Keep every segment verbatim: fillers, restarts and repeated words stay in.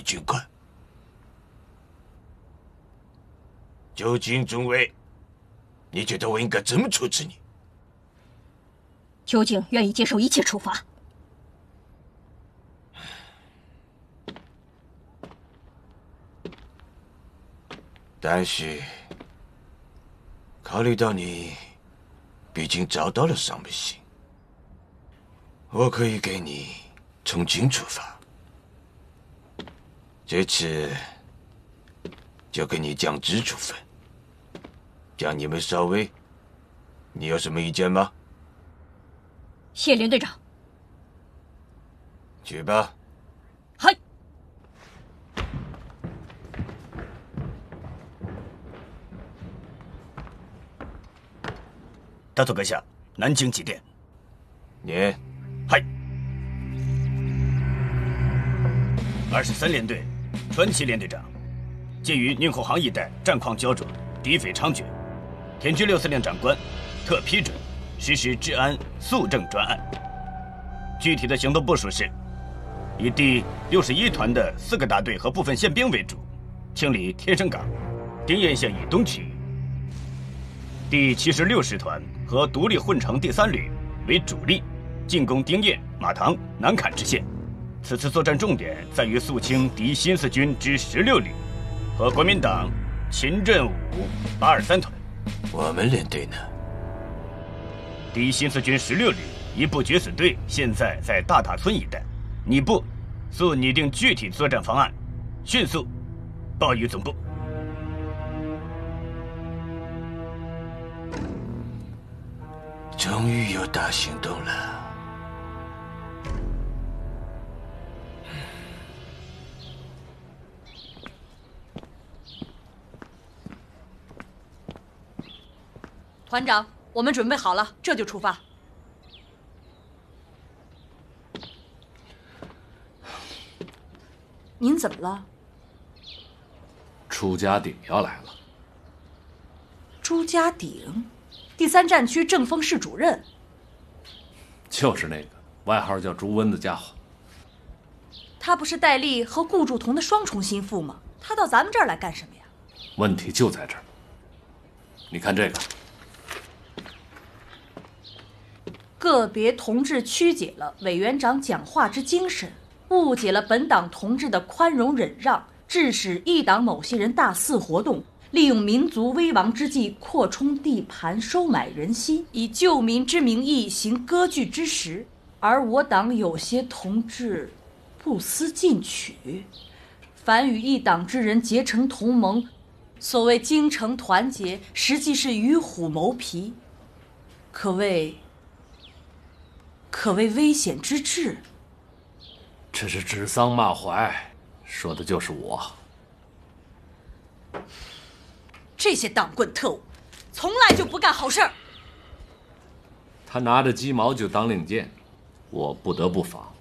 军官。究竟中尉，你觉得我应该怎么处置你？ 究竟愿意接受一切处罚。 但是，考虑到你毕竟找到了上门信，我可以给你从轻处罚。这次就给你降职处分。将你们稍微，你有什么意见吗？ 谢连队长。 去吧。 嗨。 大佐阁下，南京几点？ 念。 嗨。二十三联队，川崎连队长，鉴于宁后杭一带战况焦灼，敌匪猖獗，田居六司令长官特批准实施治安肃正专案。具体的行动部署是：以第六十一团的四个大队和部分宪兵为主，清理天生港、丁堰线以东区域；第七十六师团和独立混成第三旅为主力，进攻丁堰、马塘、南坎支线。此次作战重点在于肃清敌新四军之十六旅和国民党秦振武八二三团。 我们连队呢？ 敌新四军十六旅一部决死队现在在大塔村一带，你部速拟定具体作战方案，迅速报于总部。 终于有大行动了。 团长，我们准备好了，这就出发。您怎么了？ 朱家鼎要来了。 朱家鼎，第三战区正风室主任。 就是那个外号叫朱温的家伙。 他不是戴笠和顾祝同的双重心腹吗？他到咱们这儿来干什么呀？ 问题就在这儿。你看这个。 个别同志曲解了委员长讲话之精神，误解了本党同志的宽容忍让，致使一党某些人大肆活动，利用民族危亡之际扩充地盘、收买人心，以救民之名义行割据之实，而我党有些同志不思进取，反与一党之人结成同盟，所谓精诚团结，实际是与虎谋皮，可谓可谓危险之至。 这是指桑骂槐，说的就是我。 这些党棍特务，从来就不干好事儿。 他拿着鸡毛就当令箭，我不得不防。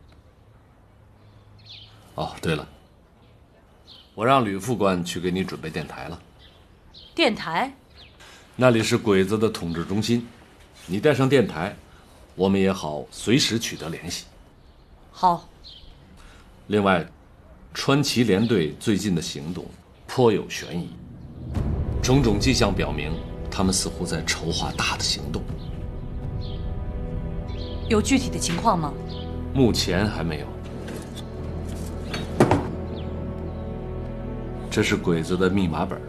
哦，对了，我让吕副官去给你准备电台了。 电台？ 那里是鬼子的统治中心，你带上电台，我们也好随时取得联系。 好。 另外，川崎联队最近的行动颇有悬疑，种种迹象表明，他们似乎在筹划大的行动。 有具体的情况吗？ 目前还没有。这是鬼子的密码本，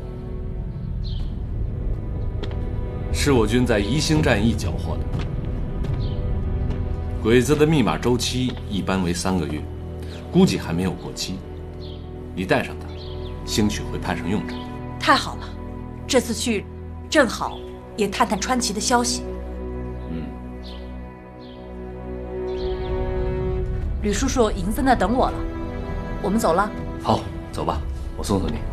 是我军在宜兴战役缴获的。鬼子的密码周期一般为三个月，估计还没有过期。你带上它，兴许会派上用场。 太好了，这次去正好也探探川崎的消息。 嗯。 吕叔叔已经在那等我了，我们走了。 好，走吧，我送送你。